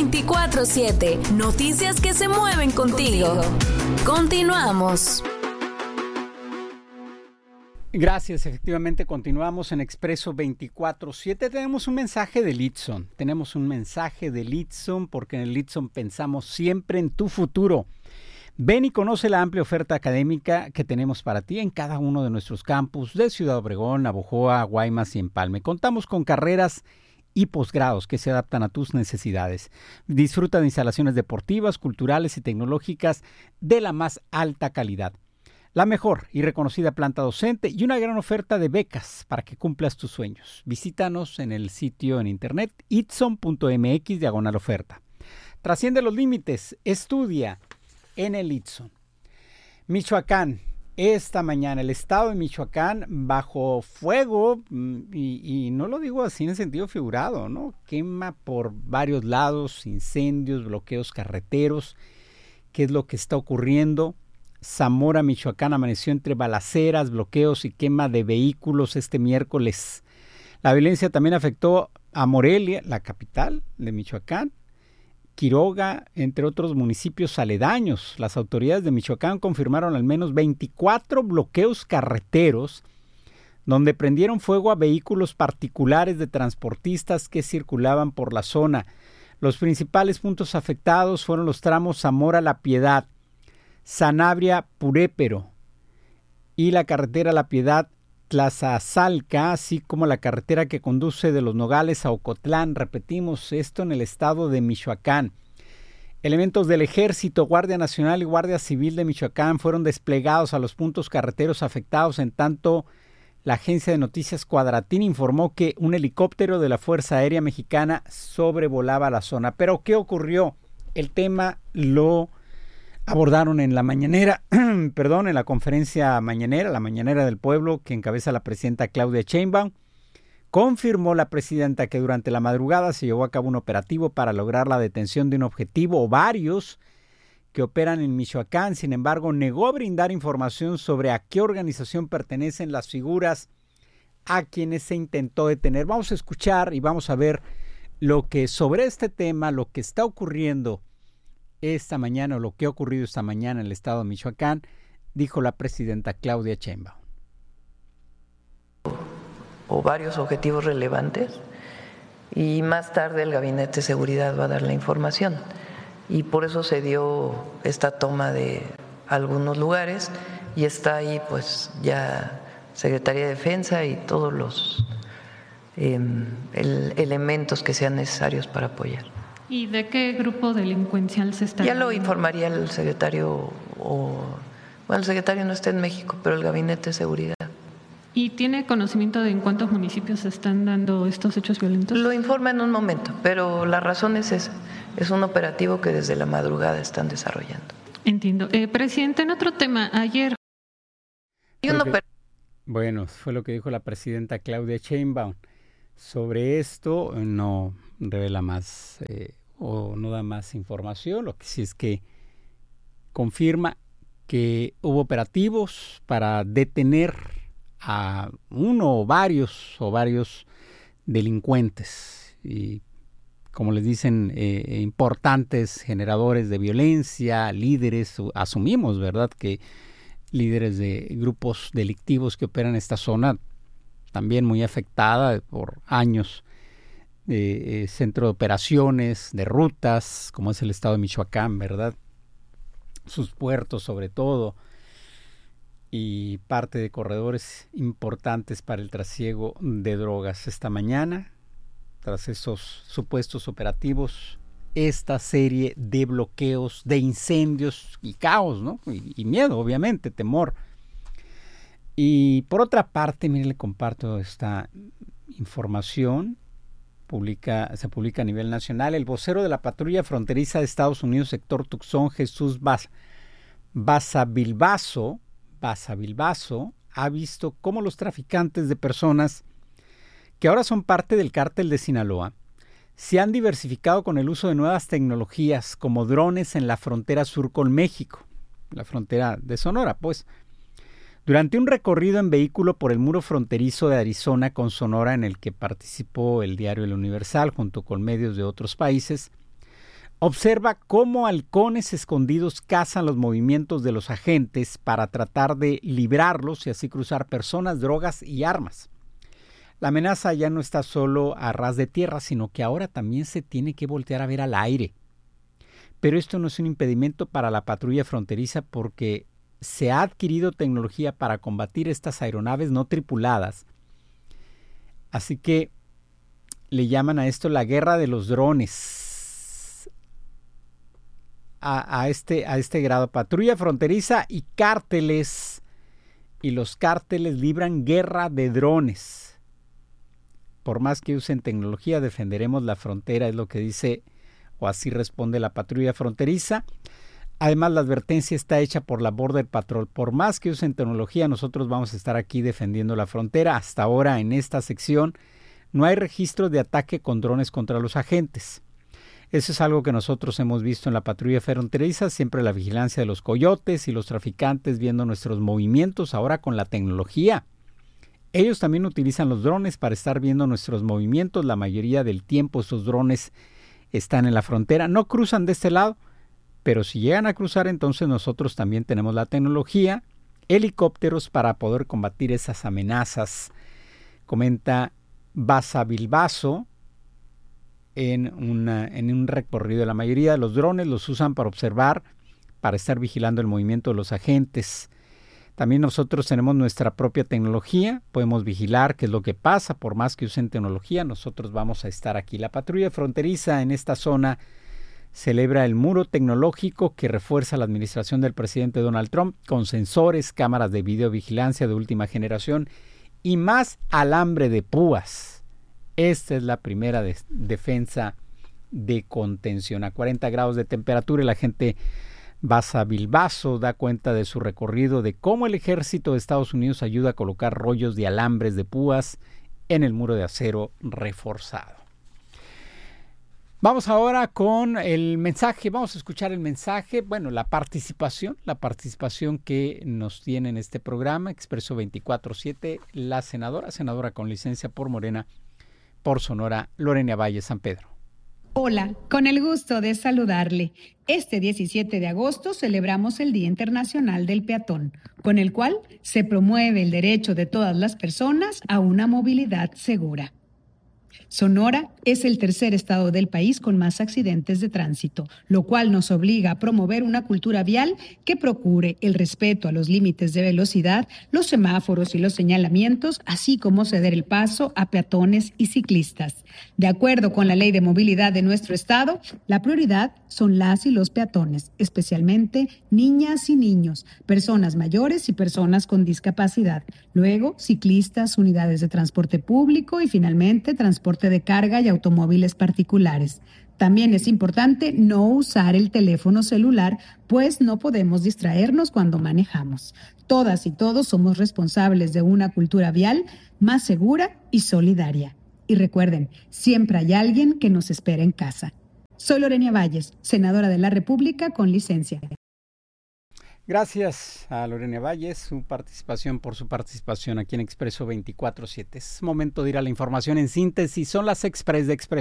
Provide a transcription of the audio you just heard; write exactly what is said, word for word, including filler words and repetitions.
veinticuatro siete. Noticias que se mueven contigo. Continuamos. Gracias, efectivamente continuamos en Expreso veinticuatro siete. Tenemos un mensaje de Litson, tenemos un mensaje de Litson porque en el Litson pensamos siempre en tu futuro. Ven y conoce la amplia oferta académica que tenemos para ti en cada uno de nuestros campus de Ciudad Obregón, Navojoa, Guaymas y Empalme. Contamos con carreras y posgrados que se adaptan a tus necesidades. Disfruta de instalaciones deportivas, culturales y tecnológicas de la más alta calidad. La mejor y reconocida planta docente y una gran oferta de becas para que cumplas tus sueños. Visítanos en el sitio en internet itson punto m x diagonal oferta. Trasciende los límites, estudia en el Itson. Michoacán, esta mañana el estado de Michoacán bajo fuego, y, y no lo digo así en sentido figurado, ¿no? Quema por varios lados, incendios, bloqueos carreteros. ¿Qué es lo que está ocurriendo? Zamora, Michoacán, amaneció entre balaceras, bloqueos y quema de vehículos este miércoles. La violencia también afectó a Morelia, la capital de Michoacán, Quiroga, entre otros municipios aledaños. Las autoridades de Michoacán confirmaron al menos veinticuatro bloqueos carreteros donde prendieron fuego a vehículos particulares de transportistas que circulaban por la zona. Los principales puntos afectados fueron los tramos Zamora-La Piedad, Sanabria-Purépero y la carretera La Piedad-Tlazazalca, así como la carretera que conduce de Los Nogales a Ocotlán. Repetimos, esto en el estado de Michoacán. Elementos del Ejército, Guardia Nacional y Guardia Civil de Michoacán fueron desplegados a los puntos carreteros afectados, en tanto la agencia de noticias Cuadratín informó que un helicóptero de la Fuerza Aérea Mexicana sobrevolaba la zona. ¿Pero qué ocurrió? El tema lo abordaron en la mañanera, perdón, en la conferencia mañanera, la mañanera del pueblo que encabeza la presidenta Claudia Sheinbaum. Confirmó la presidenta que durante la madrugada se llevó a cabo un operativo para lograr la detención de un objetivo o varios que operan en Michoacán. Sin embargo, negó brindar información sobre a qué organización pertenecen las figuras a quienes se intentó detener. Vamos a escuchar y vamos a ver lo que sobre este tema, lo que está ocurriendo esta mañana o lo que ha ocurrido esta mañana en el estado de Michoacán, dijo la presidenta Claudia Sheinbaum. O varios objetivos relevantes y más tarde el Gabinete de Seguridad va a dar la información y por eso se dio esta toma de algunos lugares y está ahí pues ya Secretaría de Defensa y todos los eh, el, elementos que sean necesarios para apoyar. ¿Y de qué grupo delincuencial se está? Ya lo informaría el secretario, o bueno, el secretario no está en México, pero el Gabinete de Seguridad. ¿Y tiene conocimiento de en cuántos municipios se están dando estos hechos violentos? Lo informa en un momento, pero la razón es esa. Es un operativo que desde la madrugada están desarrollando. Entiendo. Eh, presidente, en otro tema, ayer... Y un oper- bueno, fue lo que dijo la presidenta Claudia Sheinbaum. Sobre esto no revela más eh, o no da más información. Lo que sí es que confirma que hubo operativos para detener a uno o varios o varios delincuentes y, como les dicen, eh, importantes generadores de violencia, líderes, asumimos, ¿verdad?, que líderes de grupos delictivos que operan en esta zona, también muy afectada por años de eh, centro de operaciones, de rutas, como es el estado de Michoacán, ¿verdad? Sus puertos sobre todo, y parte de corredores importantes para el trasiego de drogas. Esta mañana, tras esos supuestos operativos, esta serie de bloqueos, de incendios y caos, ¿no? Y, y miedo, obviamente, temor. Y por otra parte, miren, le comparto esta información. Publica, se publica a nivel nacional. El vocero de la patrulla fronteriza de Estados Unidos, sector Tucson, Jesús Basavilbaso, Basavilbaso, ha visto cómo los traficantes de personas que ahora son parte del cártel de Sinaloa se han diversificado con el uso de nuevas tecnologías como drones en la frontera sur con México, la frontera de Sonora, pues. Durante un recorrido en vehículo por el muro fronterizo de Arizona con Sonora, en el que participó el diario El Universal junto con medios de otros países, Observa cómo halcones escondidos cazan los movimientos de los agentes para tratar de librarlos y así cruzar personas, drogas y armas. La amenaza ya no está solo a ras de tierra, sino que ahora también se tiene que voltear a ver al aire. Pero esto no es un impedimento para la patrulla fronteriza porque se ha adquirido tecnología para combatir estas aeronaves no tripuladas. Así que le llaman a esto la guerra de los drones. A, a, este, a este grado, patrulla fronteriza y cárteles. Y los cárteles libran guerra de drones. Por más que usen tecnología, defenderemos la frontera, es lo que dice, o así responde la patrulla fronteriza. Además, la advertencia está hecha por la Border Patrol. Por más que usen tecnología, nosotros vamos a estar aquí defendiendo la frontera. Hasta ahora, en esta sección, no hay registros de ataque con drones contra los agentes. Eso es algo que nosotros hemos visto en la patrulla fronteriza, siempre la vigilancia de los coyotes y los traficantes viendo nuestros movimientos ahora con la tecnología. Ellos también utilizan los drones para estar viendo nuestros movimientos. La mayoría del tiempo esos drones están en la frontera, no cruzan de este lado, pero si llegan a cruzar, entonces nosotros también tenemos la tecnología, helicópteros para poder combatir esas amenazas, comenta Basa Bilbaso. En, una, en un recorrido. La mayoría de los drones los usan para observar, para estar vigilando el movimiento de los agentes. También nosotros tenemos nuestra propia tecnología, podemos vigilar qué es lo que pasa, por más que usen tecnología, nosotros vamos a estar aquí. La patrulla fronteriza en esta zona celebra el muro tecnológico que refuerza la administración del presidente Donald Trump con sensores, cámaras de videovigilancia de última generación y más alambre de púas. Esta es la primera de, defensa de contención. A cuarenta grados de temperatura, el agente Basa Bilbaso da cuenta de su recorrido de cómo el ejército de Estados Unidos ayuda a colocar rollos de alambres de púas en el muro de acero reforzado. Vamos ahora con el mensaje, vamos a escuchar el mensaje, bueno, la participación, la participación que nos tiene en este programa, Expreso veinticuatro siete, la senadora, senadora con licencia por Morena, por Sonora, Lorena Valle San Pedro. Hola, con el gusto de saludarle. Este diecisiete de agosto celebramos el Día Internacional del Peatón, con el cual se promueve el derecho de todas las personas a una movilidad segura. Sonora es el tercer estado del país con más accidentes de tránsito, lo cual nos obliga a promover una cultura vial que procure el respeto a los límites de velocidad, los semáforos y los señalamientos, así como ceder el paso a peatones y ciclistas. De acuerdo con la Ley de Movilidad de nuestro estado, la prioridad son las y los peatones, especialmente niñas y niños, personas mayores y personas con discapacidad. Luego, ciclistas, unidades de transporte público y finalmente transporte de carga y automóviles particulares. También es importante no usar el teléfono celular, pues no podemos distraernos cuando manejamos. Todas y todos somos responsables de una cultura vial más segura y solidaria. Y recuerden, siempre hay alguien que nos espera en casa. Soy Lorena Valles, senadora de la República con licencia. Gracias a Lorena Valles, su participación por su participación aquí en Expreso veinticuatro siete. Es momento de ir a la información en síntesis. Son las Express de Expreso.